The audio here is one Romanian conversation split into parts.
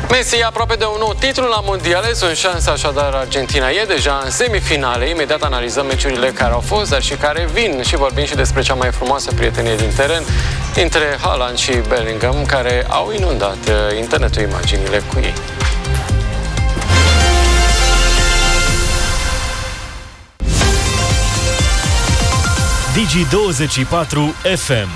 Messi e aproape de un nou titlu la mondiale, sunt șanse așadar Argentina e deja în semifinale. Imediat analizăm meciurile care au fost, dar și care vin și vorbim și despre cea mai frumoasă prietenie din teren între Haaland și Bellingham, care au inundat internetul imaginile cu ei. Digi24 FM.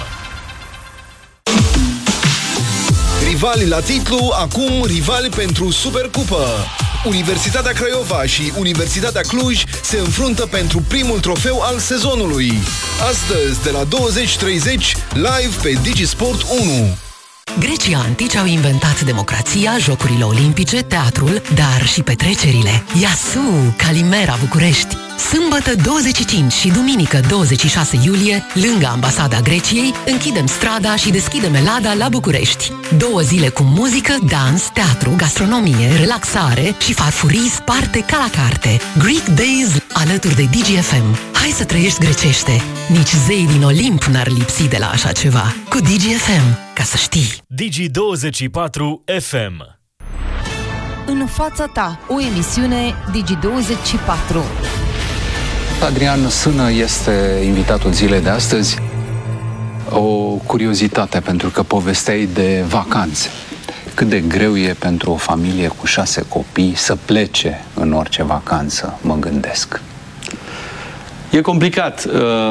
Rivali la titlu, acum rivali pentru Supercupă. Universitatea Craiova și Universitatea Cluj se înfruntă pentru primul trofeu al sezonului. Astăzi, de la 20:30, live pe Digisport 1. Grecii antici au inventat democrația, jocurile olimpice, teatrul, dar și petrecerile. Iasu, Calimera, București. Sâmbătă 25 și duminică 26 iulie, lângă Ambasada Greciei, închidem strada și deschidem Elada la București. 2 zile cu muzică, dans, teatru, gastronomie, relaxare și farfurii sparte ca la carte. Greek Days alături de DGFM. Hai să trăiești grecește! Nici zei din Olimp n-ar lipsi de la așa ceva. Cu DGFM, ca să știi. Digi24 FM. În fața ta, o emisiune Digi24. Adrian Sână este invitatul zilei de astăzi. O curiozitate, pentru că povesteai de vacanțe. Cât de greu e pentru o familie cu 6 copii să plece în orice vacanță, mă gândesc. E complicat.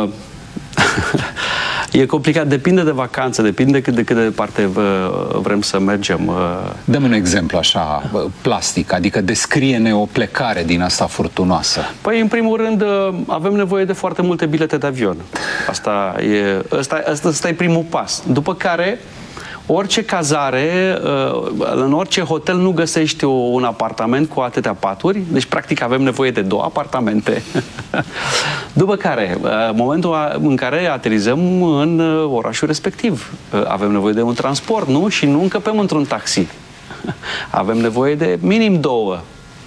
E complicat, depinde de vacanță, depinde de cât de departe vrem să mergem. Dă-mi un exemplu așa, plastic, adică descrie-ne o plecare din asta furtunoasă. Păi, în primul rând, avem nevoie de foarte multe bilete de avion. Asta e primul pas. După care, orice cazare, în orice hotel nu găsești un apartament cu atâtea paturi, deci practic avem nevoie de 2 apartamente. După care, momentul în care aterizăm în orașul respectiv, avem nevoie de un transport, nu? Și nu încăpem într-un taxi. Avem nevoie de minim 2.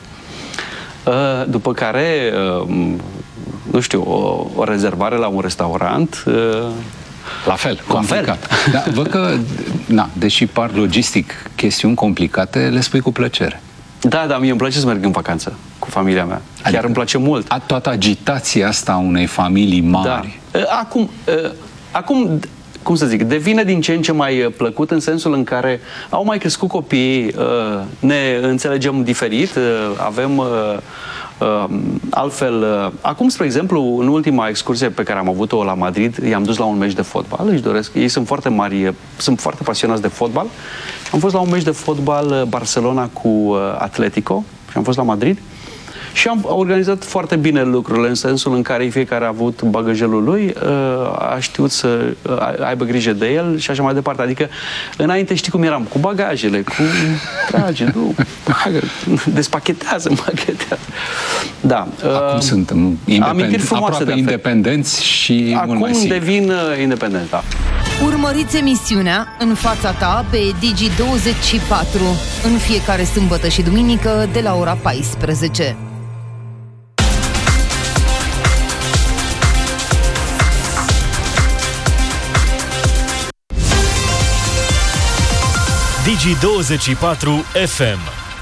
După care, nu știu, o rezervare la un restaurant. La fel, complicat. Da, văd că, deși par logistic chestiuni complicate, le spui cu plăcere. Da, mie îmi place să merg în vacanță cu familia mea. Adică chiar îmi place mult. Toată agitația asta a unei familii mari. Da. Acum, cum să zic, devine din ce în ce mai plăcut în sensul în care au mai crescut copiii, ne înțelegem diferit, avem altfel. Acum, spre exemplu, în ultima excursie pe care am avut-o la Madrid, i-am dus la un meci de fotbal, își doresc, ei sunt foarte mari, sunt foarte pasionați de fotbal. Am fost la un meci de fotbal Barcelona cu Atletico și am fost la Madrid și am organizat foarte bine lucrurile, în sensul în care fiecare a avut bagajelul lui, a știut să aibă grijă de el și așa mai departe. Adică, înainte știi cum eram, cu bagajele, cu trage, despachetează, împachetează. Da. Acum suntem aproape independenți și mult mai siguri. Acum devin independenți, da. Urmăriți emisiunea În fața ta pe Digi24 în fiecare sâmbătă și duminică de la ora 14. Digi24 FM.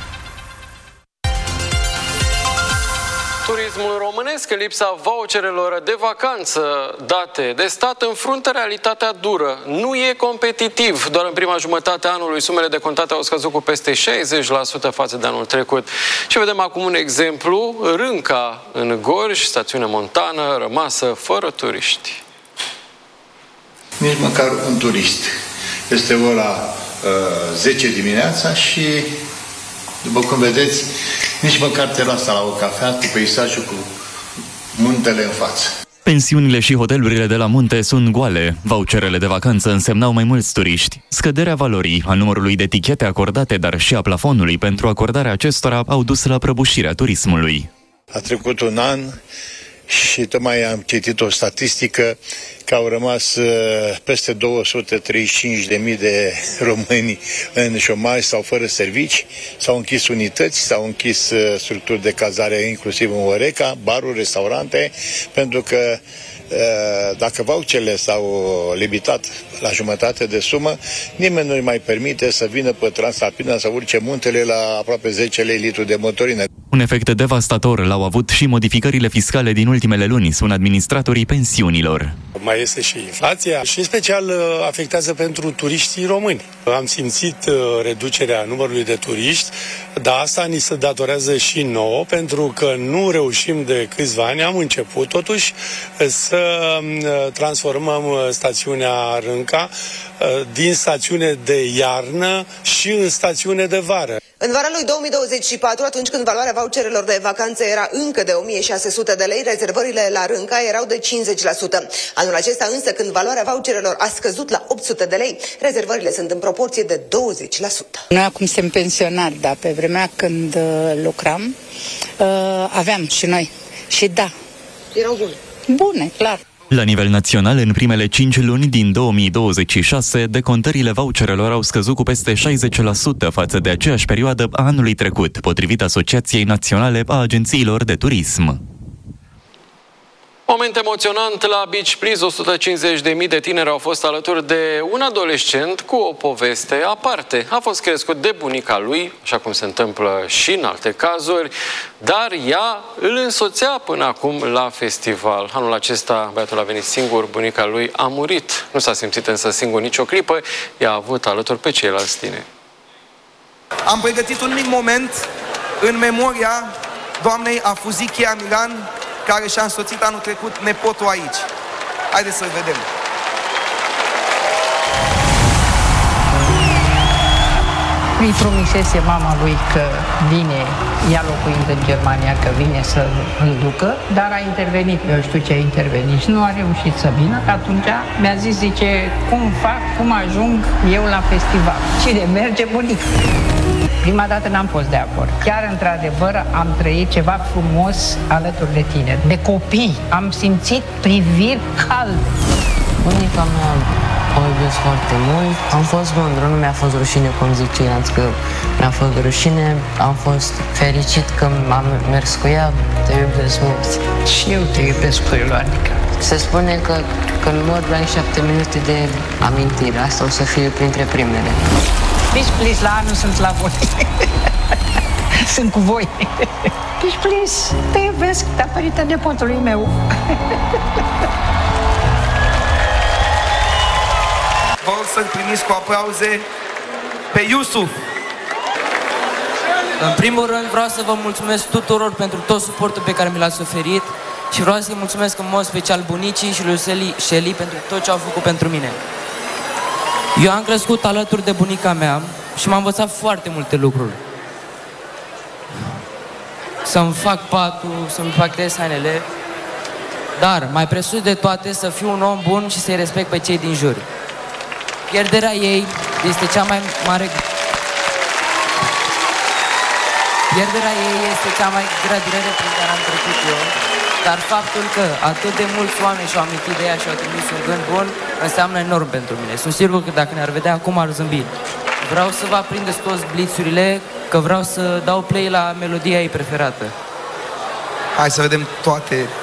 Turismul românesc, în lipsa voucherelor de vacanță date de stat, înfruntă realitatea dură. Nu e competitiv. Doar în prima jumătate a anului sumele decontate au scăzut cu peste 60% față de anul trecut. Și vedem acum un exemplu. Rânca în Gorj, stațiune montană, rămasă fără turiști. Nici măcar un turist. Este ora 10 dimineața și, după cum vedeți, nici măcar terasa la o cafea cu peisajul cu muntele în față. Pensiunile și hotelurile de la munte sunt goale. Voucherele de vacanță însemnau mai mulți turiști. Scăderea valorii, a numărului de etichete acordate, dar și a plafonului pentru acordarea acestora au dus la prăbușirea turismului. A trecut un an și tocmai am citit o statistică că au rămas peste 235.000 de români în șomaj sau fără servici, s-au închis unități, s-au închis structuri de cazare, inclusiv în Oreca, baruri, restaurante, pentru că Dacă voucherele s-au limitat la jumătate de sumă, nimeni nu-i mai permite să vină pe Transalpina să urce muntele la aproape 10 lei litru de motorină. Un efect devastator l-au avut și modificările fiscale din ultimele luni, spun administratorii pensiunilor. Mai este și inflația și în special afectează pentru turiștii români. Am simțit reducerea numărului de turiști, dar asta ni se datorează și nouă, pentru că nu reușim de câțiva ani, am început totuși să transformăm stațiunea Rânca din stațiune de iarnă și în stațiune de vară. În vara lui 2024, atunci când valoarea voucherelor de vacanță era încă de 1600 de lei, rezervările la Rânca erau de 50%. Anul acesta însă, când valoarea voucherelor a scăzut la 800 de lei, rezervările sunt în proporție de 20%. Noi acum suntem pensionari, dar pe vremea când lucram, aveam și noi. Și da. Erau bune. Bune, clar. La nivel național, în primele 5 luni din 2026, decontările voucherelor au scăzut cu peste 60% față de aceeași perioadă a anului trecut, potrivit Asociației Naționale a Agențiilor de Turism. Moment emoționant la Beach Please. 150.000 de tineri au fost alături de un adolescent cu o poveste aparte. A fost crescut de bunica lui, așa cum se întâmplă și în alte cazuri, dar ea îl însoțea până acum la festival. Anul acesta băiatul a venit singur, bunica lui a murit. Nu s-a simțit însă singur nicio clipă, i-a avut alături pe ceilalți tineri. Am pregătit un mic moment în memoria doamnei Afuzichia Milan, care și-a însoțit anul trecut nepotul aici. Haideți să-l vedem. Îi promisese mama lui că vine, ea locuind în Germania, că vine să îl ducă, dar a intervenit, eu știu ce a intervenit și nu a reușit să vină. Atunci mi-a zis, zice, cum ajung eu la festival? Cine merge, bunica? Prima dată n-am fost de acord. Chiar, într-adevăr, am trăit ceva frumos alături de tine, de copii. Am simțit priviri calde. Bunica mea o iubesc foarte mult. Am fost mândru, nu mi-a fost rușine, cum zic ceilalți, că mi-a fost rușine. Am fost fericit că am mers cu ea. Te iubesc mult. Și eu te iubesc cu Ioanica. Se spune că când mor mai 7 minute de amintire. Asta o să fie printre primele. Beach Please, la anul sunt la voi. Sunt cu voi. Beach Please, te iubesc datorită nepotului meu. Vă rog să-l primiți cu aplauze pe Iusuf. În primul rând vreau să vă mulțumesc tuturor pentru tot suportul pe care mi l-ați oferit și vreau să-i mulțumesc în mod special bunicii și lui Shelly pentru tot ce au făcut pentru mine. Eu am crescut alături de bunica mea și m-a învățat foarte multe lucruri. Să-mi fac patul, să-mi pactez hainele, dar mai presus de toate să fiu un om bun și să-i respect pe cei din jur. Pierderea ei este cea mai mare... Pierderea ei este cea mai grea durere prin care am trecut eu, dar faptul că atât de mulți oameni și-au amintit de ea și au trimis un gând bun înseamnă enorm pentru mine. Sunt sigur că dacă ne-ar vedea acum ar zâmbi. Vreau să vă aprindeți toți blițurile, că vreau să dau play la melodia ei preferată. Hai să vedem toate